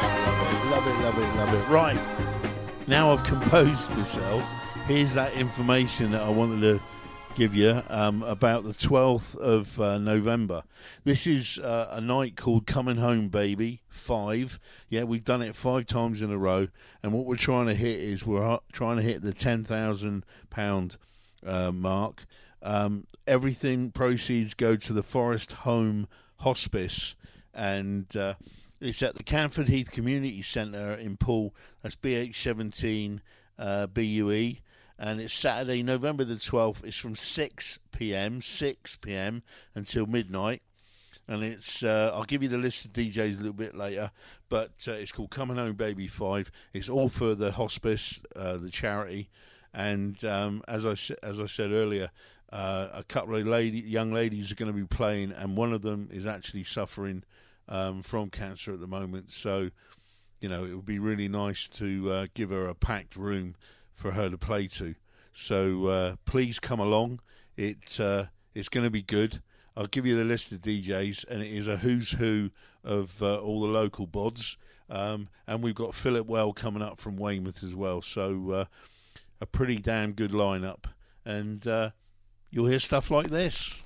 Love it, love it, love it. Right, now I've composed myself. Here's that information that I wanted to give you about the 12th of November. This is a night called Coming Home Baby 5. Yeah, we've done it 5 times in a row, and what we're trying to hit is we're trying to hit the £10,000 mark. Everything proceeds go to the Forest Home Hospice, and it's at the Canford Heath Community Centre in Poole. That's BH17 BUE. And it's Saturday, November the 12th. It's from 6 p.m. until midnight. And it's I'll give you the list of DJs a little bit later. But it's called Coming Home Baby 5. It's all for the hospice, the charity. And as I said earlier, a couple of young ladies are going to be playing, and one of them is actually suffering from cancer at the moment. So, you know, it would be really nice to give her a packed room for her to play to. So please come along. It's going to be good. I'll give you the list of DJs, and it is a who's who of all the local bods. And we've got Philip Well coming up from Weymouth as well. So a pretty damn good lineup. And you'll hear stuff like this.